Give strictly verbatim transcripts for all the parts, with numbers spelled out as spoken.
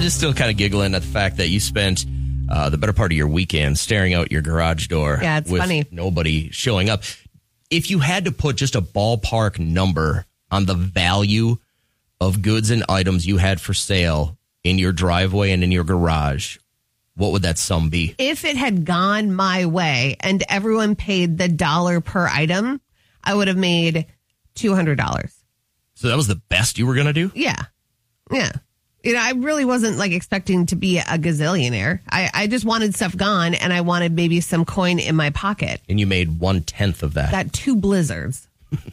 just still kind of giggling at the fact that you spent uh, the better part of your weekend staring out your garage door. Yeah, it's with funny. Nobody showing up. If you had to put just a ballpark number on the value of goods and items you had for sale in your driveway and in your garage, what would that sum be? If it had gone my way and everyone paid the dollar per item, I would have made two hundred dollars. So that was the best you were going to do? Yeah. Yeah. You know, I really wasn't like expecting to be a gazillionaire. I, I just wanted stuff gone and I wanted maybe some coin in my pocket. And you made one tenth of that. Got two blizzards.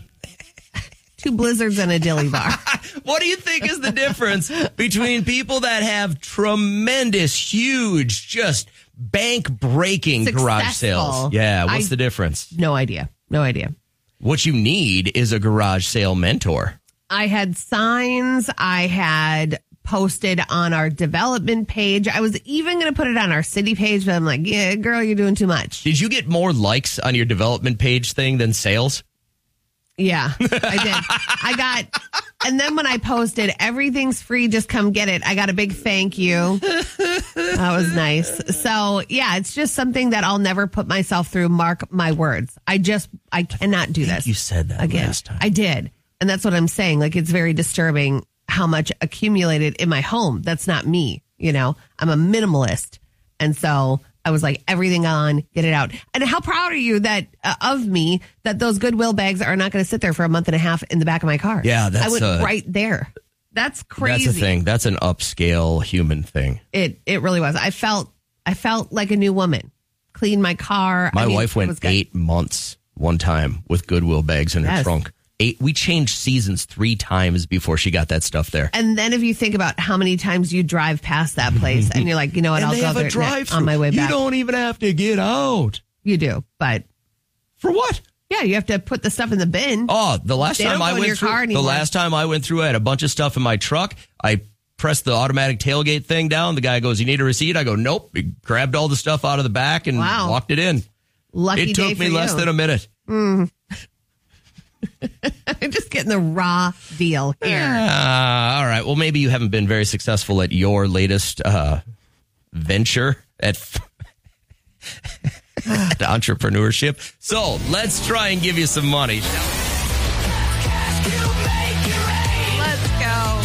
Two blizzards and a dilly bar. What do you think is the difference between people that have tremendous, huge, just bank-breaking garage sales? Yeah, what's I, the difference? No idea. No idea. What you need is a garage sale mentor. I had signs. I had posted on our development page. I was even going to put it on our city page, but I'm like, yeah, girl, you're doing too much. Did you get more likes on your development page thing than sales? Yeah, I did. I got, and then when I posted, everything's free, just come get it, I got a big thank you. That was nice. So, yeah, it's just something that I'll never put myself through. Mark my words. I just, I cannot do this. You said that again. last time. I did. And that's what I'm saying. Like, it's very disturbing how much accumulated in my home. That's not me. You know, I'm a minimalist. And so I was like, everything on, get it out. And how proud are you that uh, of me that those Goodwill bags are not going to sit there for a month and a half in the back of my car? Yeah, that's I went uh, right there. That's crazy. That's a thing. That's an upscale human thing. It it really was. I felt I felt like a new woman. Cleaned my car. My I mean, wife went eight months one time with Goodwill bags in her Yes. trunk. Eight. We changed seasons three times before she got that stuff there. And then if you think about how many times you drive past that place and you're like, you know what, And I'll they go have a there drive-thru. on my way back. You don't even have to get out. You do, but For what? yeah, you have to put the stuff in the bin. Oh, the last They time don't I go in went your through, car the anymore. last time I went through, I had a bunch of stuff in my truck. I pressed the automatic tailgate thing down. The guy goes, "You need a receipt?" I go, "Nope." He grabbed all the stuff out of the back and Wow. walked it in. Lucky It day took for me you. less than a minute. I'm just getting the raw deal here. Ah, all right. Well, maybe you haven't been very successful at your latest uh, venture at, at entrepreneurship. So let's try and give you some money. Let's go.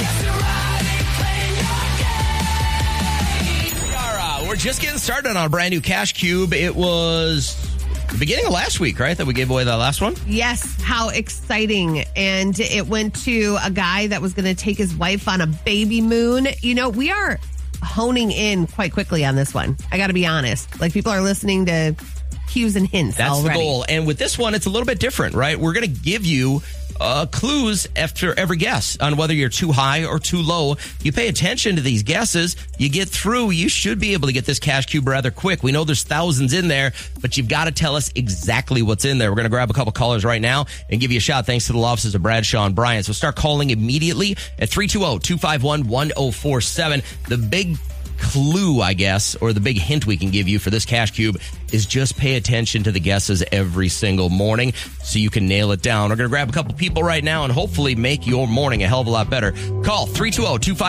We are, uh, we're just getting started on a brand new Cash Cube. It was the beginning of last week, right, that we gave away that last one? Yes, how exciting. And it went to a guy that was going to take his wife on a baby moon. You know, we are honing in quite quickly on this one. I got to be honest. Like, people are listening to cues and hints That's already. the goal. And with this one, it's a little bit different, right? We're going to give you uh, clues after every guess on whether you're too high or too low. You pay attention to these guesses, you get through, you should be able to get this Cash Cube rather quick. We know there's thousands in there, but you've got to tell us exactly what's in there. We're going to grab a couple callers right now and give you a shot thanks to the law offices of Bradshaw and Bryant. So start calling immediately at three two zero, two five one, one zero four seven. The big clue, I guess, or the big hint we can give you for this Cash Cube is just pay attention to the guesses every single morning so you can nail it down. We're going to grab a couple people right now and hopefully make your morning a hell of a lot better. Call three two zero, two five one,